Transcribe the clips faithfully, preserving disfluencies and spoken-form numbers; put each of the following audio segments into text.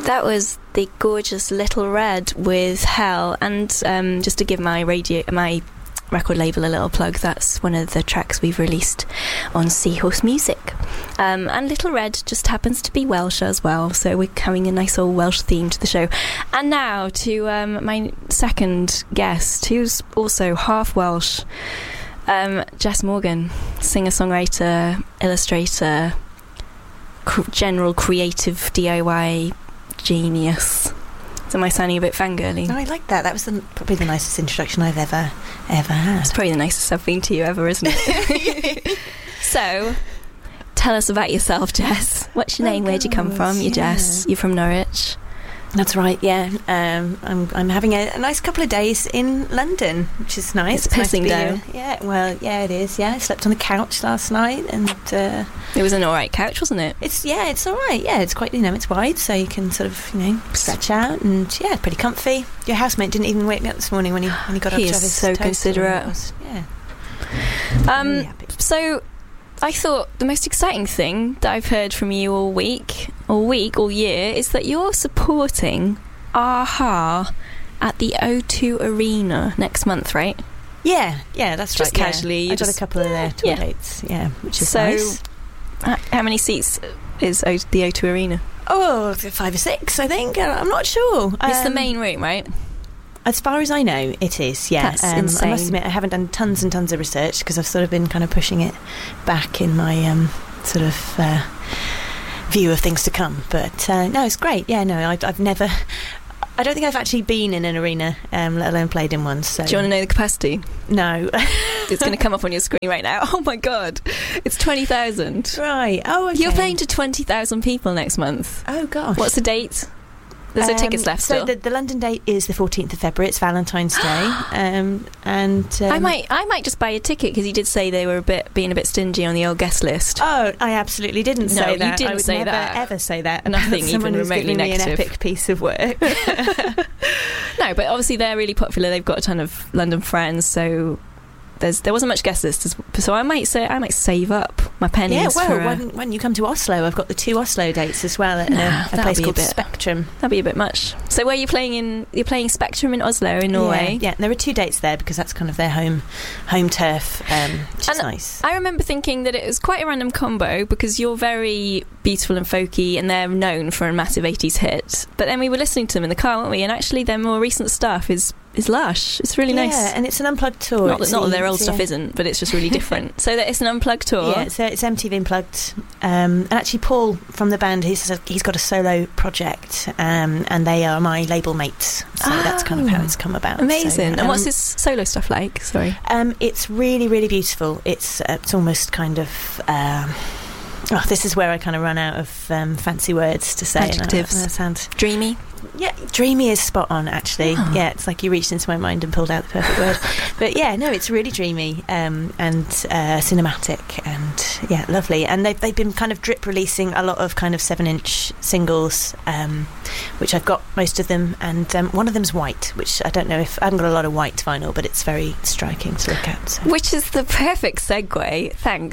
That was the gorgeous Little Red with Hell, and um, just to give my radio, my record label a little plug, that's one of the tracks we've released on Seahorse Music. Um, and Little Red just happens to be Welsh as well, so we're having a nice old Welsh theme to the show. And now to um, my second guest, who's also half Welsh, um, Jess Morgan, singer-songwriter, illustrator, cr- general creative D I Y genius. So am I sounding a bit fangirly? No, I like that. That was the, probably the nicest introduction I've ever, ever had. It's probably the nicest I've been to you ever, isn't it? So, tell us about yourself, Jess. What's your Oh, name? Where'd you come from? You're yeah. Jess. You're from Norwich. That's right, yeah. Um, I'm I'm having a, a nice couple of days in London, which is nice. It's nice to pissing be down. here. Yeah, well, yeah, it is, yeah. I slept on the couch last night, and uh, It was an alright couch, wasn't it? it's, yeah, it's all right. Yeah, it's quite, you know, it's wide, so you can sort of, you know, stretch out, and, yeah, pretty comfy. Your housemate didn't even wake me up this morning when he, when he got up He to is have his so toast or considerate. whatever it was. Yeah. Um, Very happy. so, I thought the most exciting thing that I've heard from you all week, all week, all year, is that you're supporting Aha at the O two Arena next month, right? Yeah, yeah, that's Just right. casually, Yeah. you I got just- a couple of their tour yeah. dates, yeah, which is So, nice. h- how many seats is o- the O two Arena? Oh, five or six, I think. I- I'm not sure. It's the Um, main room, right? As far as I know, it is, yeah. That's um, insane. I must admit, I haven't done tons and tons of research because I've sort of been kind of pushing it back in my um, sort of uh, view of things to come. But uh, no, it's great. Yeah, no, I've, I've never... I don't think I've actually been in an arena, um, let alone played in one. So Do you want to know the capacity? no. It's going to come up on your screen right now. Oh my god, it's twenty thousand. Right. Oh, okay. You're playing to twenty thousand people next month. Oh gosh. What's the date? There's no Um, tickets left So still. the, the London date is the fourteenth of February. It's Valentine's Day, um, and um, I might, I might just buy a ticket because you did say they were a bit being a bit stingy on the old guest list. Oh, I absolutely didn't No, say you that. didn't I would say never, that. ever say that. Nothing about someone even who's remotely giving me negative. an epic piece of work. No, but obviously they're really popular. They've got a ton of London friends, so there's there wasn't much guest list. So I might say I might save up my pennies. Yeah, well, for a, when, when you come to Oslo, I've got the two Oslo dates as well at Nah, a, a that'll place be a called bit- Spectrum. that'd be a bit much. So where are you playing in? You're playing Spectrum in Oslo in Norway. Yeah, yeah, and there are two dates there because that's kind of their home home turf, um, which is And nice. I remember thinking that it was quite a random combo because you're very beautiful and folky and they're known for a massive eighties hit. But then we were listening to them in the car, weren't we? And actually their more recent stuff is, is lush. It's really yeah, nice. and it's an unplugged tour. Not that, It's not that the- their old it's, stuff yeah. isn't, but it's just really different. So that it's an unplugged tour. Yeah, so it's M T V Unplugged. Um, and actually, Paul from the band, he's, he's got a solo project, um, and they are my label mates. So that's kind of how it's come about. Amazing. So, and um, what's his solo stuff like? Sorry. Um, it's really, really beautiful. It's uh, it's almost kind of. Um, oh, this is where I kind of run out of um, fancy words to say. Adjectives. That sound. Dreamy. Yeah, dreamy is spot on, actually. Oh. Yeah, it's like you reached into my mind and pulled out the perfect word. But yeah, no, it's really dreamy um, and uh, cinematic and, yeah, lovely. And they've, they've been kind of drip releasing a lot of kind of seven-inch singles, um, which I've got most of them. And um, one of them's white, which I don't know if... I haven't got a lot of white vinyl, but it's very striking to look at. So. Which is the perfect segue.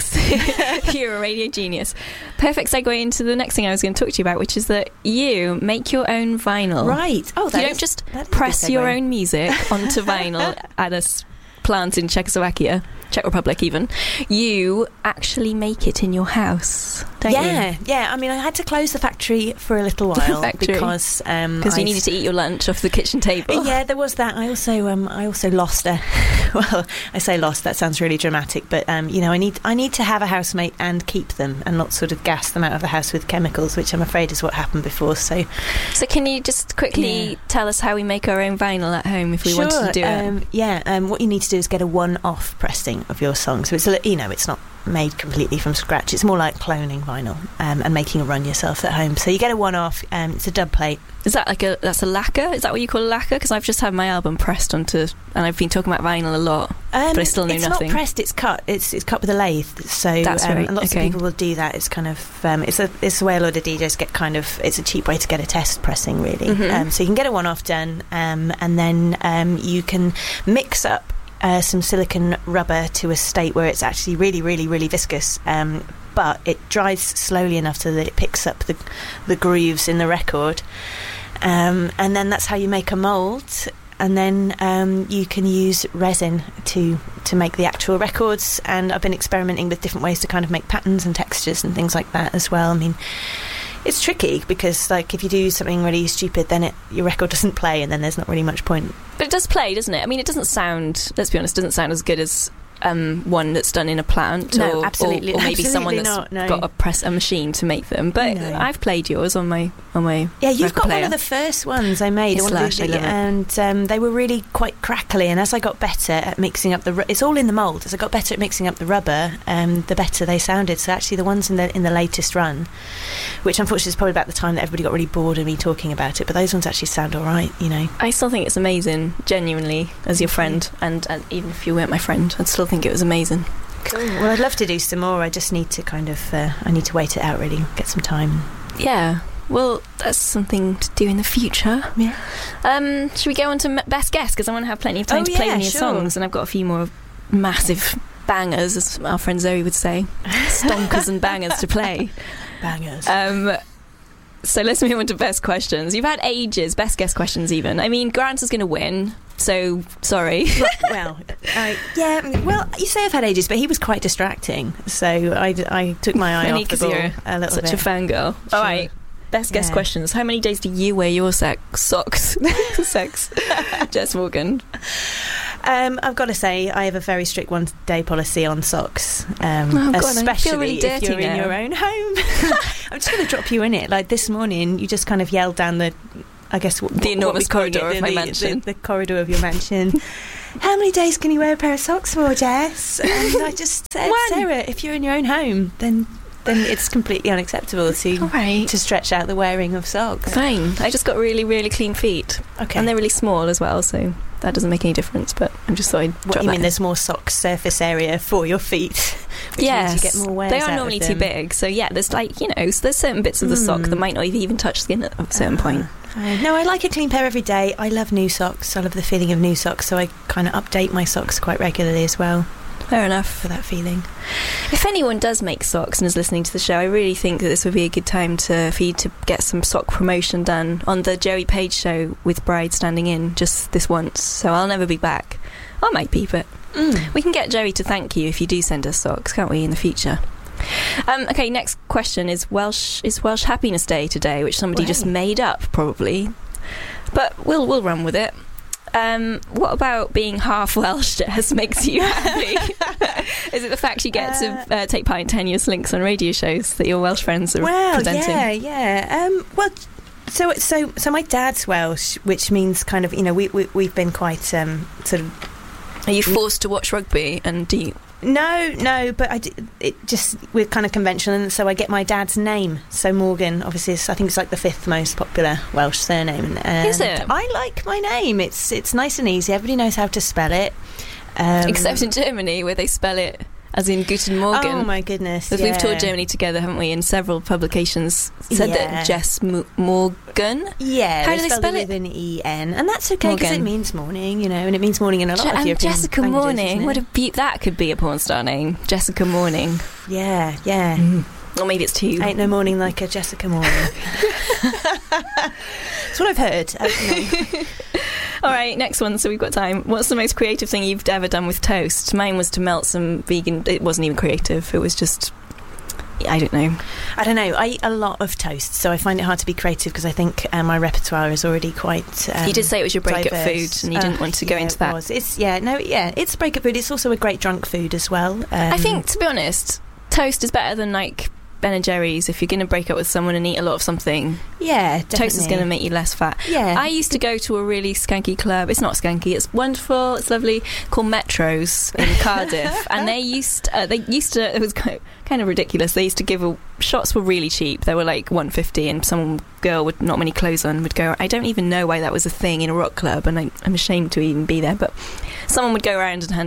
Thanks. You're a radio genius. Perfect segue into the next thing I was going to talk to you about, which is that you make your own vinyl. Right. Oh, that you don't is- just that is a press good your segue. own music onto vinyl at a s- plant in Czechoslovakia, Czech Republic even. You actually make it in your house, don't yeah, you? yeah. I mean, I had to close the factory for a little while factory. because um, Because you I- needed to eat your lunch off the kitchen table. Yeah, there was that. I also, um, I also lost a. Well, I say lost. That sounds really dramatic, but um, you know, I need, I need to have a housemate and keep them, and not sort of gas them out of the house with chemicals, which I'm afraid is what happened before. So, So can you just quickly Yeah. tell us how we make our own vinyl at home if we sure, wanted to do it? um, yeah. Um, what you need to do is get a one-off pressing of your song. So it's a, li- you know, it's not made completely from scratch. It's more like cloning vinyl um, and making a run yourself at home. So you get a one-off. Um, it's a dub plate. Is that like a that's a lacquer? Is that what you call a lacquer? Because I've just had my album pressed onto, and I've been talking about vinyl a lot, Um, but I still know it's nothing. not pressed. It's cut. It's it's cut with a lathe. So That's um, right, and lots okay. of people will do that. It's kind of um, it's a it's the way a lot of D Js get kind of. It's a cheap way to get a test pressing, really. Mhm. Um, so you can get a one-off done, um, and then um, you can mix up. Uh, some silicon rubber to a state where it's actually really, really, really viscous. Um, but it dries slowly enough so that it picks up the the grooves in the record. Um, and then that's how you make a mould. And then um, you can use resin to to make the actual records. And I've been experimenting with different ways to kind of make patterns and textures and things like that as well. I mean, it's tricky because, like, if you do something really stupid, then it, your record doesn't play, and then there's not really much point. But it does play, doesn't it? I mean, it doesn't sound, let's be honest, doesn't sound as good as um, one that's done in a plant. No, or, absolutely, or, or maybe absolutely someone that's not, no. got a press a machine to make them. But No. I've played yours on my on my Yeah, you've record got player. one of the first ones I made. It's one of lush, the- I love it. and um, they were really quite crackly. And as I got better at mixing up the, ru- it's all in the mould. As I got better at mixing up the rubber, um, the better they sounded. So actually, the ones in the in the latest run, which unfortunately is probably about the time that everybody got really bored of me talking about it, but those ones actually sound all right. You know, I still think it's amazing, genuinely, as your friend, and, and even if you weren't my friend, I'd still think it was amazing. cool. Well, I'd love to do some more. I just need to kind of, uh, I need to wait it out. Really, get some time. Yeah. Well, that's something to do in the future. Yeah. Um, should we go on to m- best guess? Because I want to have plenty of time Oh, to play yeah, any sure. songs, and I've got a few more massive bangers, as our friend Zoe would say, stonkers and bangers to play. Bangers. Um, so let's move on to best questions. You've had ages, best guess questions even. I mean, Grant is going to win, so sorry. well, uh, yeah. Well, you say I've had ages, but he was quite distracting, so I, I took my eye Only off the 'cause ball you're a little Such bit. a fangirl. Sure. All right. Best guess Yeah. questions. How many days do you wear your sex socks? Sex. Jess Morgan. Um, I've got to say, I have a very strict one-day policy on socks, um, Oh, God, I especially feel really if dirty you're in now. your own home. I'm just going to drop you in it. Like this morning, you just kind of yelled down the, I guess, what, The what enormous we call it, corridor of the, my the, mansion. The, the corridor of your mansion. How many days can you wear a pair of socks for, Jess? And I just said, One. Sarah, if you're in your own home, then then it's completely unacceptable to All right. to stretch out the wearing of socks. Fine. I just got really, really clean feet. Okay. And they're really small as well, so that doesn't make any difference, but I just thought I'd What drop you that mean? in. There's more sock surface area for your feet, which Yes. means you get more wears They out are of normally too them. big, so yeah, there's like, you know, so there's certain bits of the sock Mm. that might not even touch skin at a certain Ah. point. Uh, no, I like a clean pair every day. I love new socks. I love the feeling of new socks, so I kind of update my socks quite regularly as well Fair enough. for that feeling. If anyone does make socks and is listening to the show, I really think that this would be a good time to for you to get some sock promotion done on the Joey Page show with Bride standing in just this once. So I'll never be back. I might be, but Mm. we can get Joey to thank you if you do send us socks, can't we, in the future? Um, okay, next question is Welsh is Welsh Happiness Day today, which somebody Way. just made up, probably. But we'll we'll run with it. Um, what about being half Welsh, Jess, makes you happy? Is it the fact you get to uh, take part in tenuous links on radio shows that your Welsh friends are Well, presenting? yeah, yeah. Um, well, so so so my dad's Welsh, which means kind of, you know, we, we we've been quite um, sort of. Are you forced to watch rugby and do you... No, no, but I d- it just we're kind of conventional, and so I get my dad's name. So Morgan, obviously, is, I think it's like the fifth most popular Welsh surname. And Is it? I like my name. It's it's nice and easy. Everybody knows how to spell it. Um, Except in Germany, where they spell it as in Guten Morgen. Oh my goodness! Because we've yeah. toured Germany together, haven't we? And several publications said Yeah. that Jess M- Morgan. Yeah, How do they spell spell it it? with an E N, and that's okay because it Morgan. means morning, you know, and it means morning in a lot Je- of and European Jessica languages, Morning. isn't it? What a be- that could be a porn star name. Jessica Morning. Yeah, yeah. Or maybe it's two. Ain't no morning like a Jessica Morning. That's what I've heard. I don't know. All right, next one. So we've got time. What's the most creative thing you've ever done with toast? Mine was to melt some vegan. It wasn't even creative. It was just, I don't know. I don't know. I eat a lot of toast, so I find it hard to be creative because I think uh, my repertoire is already quite. Um, You did say it was your break-up diverse. food, and you didn't Uh, want to go yeah, into it that. was. It's yeah, no, yeah, it's break-up food. It's also a great drunk food as well. Um, I think, to be honest, toast is better than like Ben and Jerry's. If you're going to break up with someone and eat a lot of something, yeah, definitely. toast is going to make you less fat. Yeah, I used to go to a really skanky club. It's not skanky. It's wonderful. It's lovely. Called Metros in Cardiff, and they used uh, they used to. It was kind of, kind of ridiculous. They used to give a, shots were really cheap. They were like one fifty, and some girl with not many clothes on would go. I don't even know why that was a thing in a rock club, and I, I'm ashamed to even be there. But someone would go around and hand out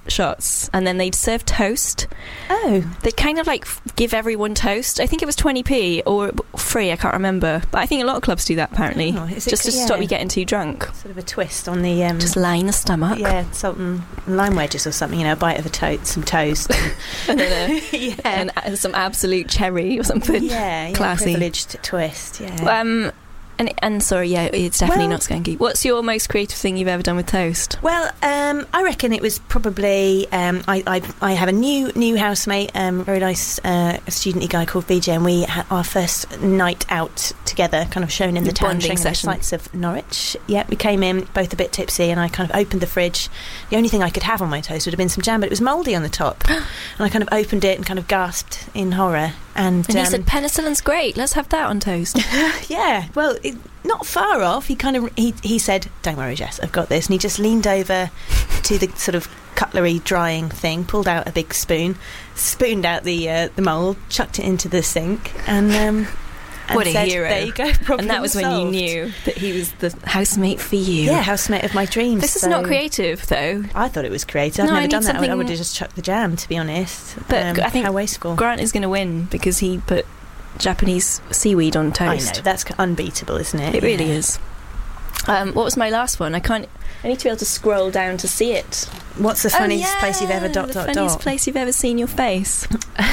shots, and then they'd serve toast. Oh. They'd kind of like give everyone toast. I think it was twenty p or free, I can't remember. But I think a lot of clubs do that, apparently. Oh, is it- just to yeah. stop you getting too drunk. Sort of a twist on the... Um, Just line the stomach. yeah, salt and lime wedges or something, you know, a bite of a toast, some toast. And then a, yeah. and uh, some absolute cherry or something. Yeah, yeah, Classy. privileged twist, yeah. Um, and, and sorry, yeah, it's definitely Well- not skanky. What's your most creative thing you've ever done with toast? Well, um, I reckon it was probably um, I, I I have a new new housemate, um, a very nice uh, studenty guy called V J, and we had our first night out together, kind of shown in the town, Bonding showing the session. sights of Norwich. Yeah, we came in both a bit tipsy, and I kind of opened the fridge. The only thing I could have on my toast would have been some jam, but it was mouldy on the top, and I kind of opened it and kind of gasped in horror. And, And he um, said, penicillin's great, let's have that on toast. yeah, well, it, not far off. He kind of he he said, "Don't worry, Jess, I've got this." And he just leaned over to the sort of cutlery drying thing, pulled out a big spoon, spooned out the uh, the mould, chucked it into the sink, and um, and What a said, hero. There you go. Problem And that was when you solved. knew that he was the housemate for you. Yeah, housemate of my dreams. This is so not creative, though. I thought it was creative. I've No, I never need done that. I would, I something- would have just chucked the jam, to be honest. But um, I think how wasteful. Grant is going to win because he put Japanese seaweed on I toast. know, that's unbeatable, isn't it? It really Yeah. is. Um, what was my last one? I can't. I need to be able to scroll down to see it. What's the funniest oh, yeah, place you've ever dot the dot funniest dot? place you've ever seen your face.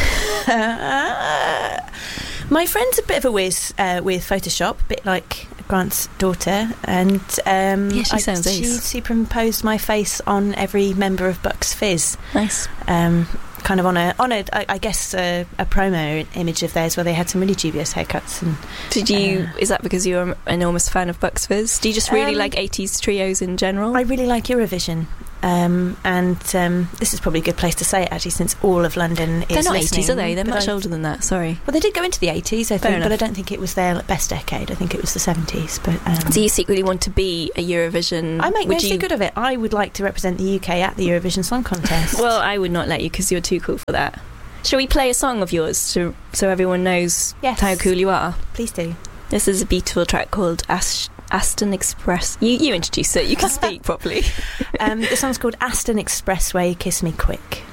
My friend's a bit of a whiz uh, with Photoshop, a bit like Grant's daughter, and um, Yeah, she I- sounds she ace. superimposed my face on every member of Bucks Fizz, Nice. um, kind of on a on a I, I guess a, a promo image of theirs where they had some really dubious haircuts. And Did you? Uh, is that because you're an enormous fan of Bucks Fizz? Do you just really Um, like eighties trios in general? I really like Eurovision. Um, and um, this is probably a good place to say it, actually, since all of London is They're not listening. eighties, are they? They're But much I- older than that. Sorry. Well, they did go into the eighties, I Fair think, but I enough. don't think it was their best decade. I think it was the seventies. But um, Do you secretly want to be a Eurovision? I make no would you? secret of it. I would like to represent the U K at the Eurovision Song Contest. Well, I would not let you because you're too cool for that. Shall we play a song of yours to, so everyone knows Yes. how cool you are? Please do. This is a beautiful track called Ash- Aston Express. You, you introduce it. You can speak properly. Um, the song's called Aston Expressway, Kiss Me Quick.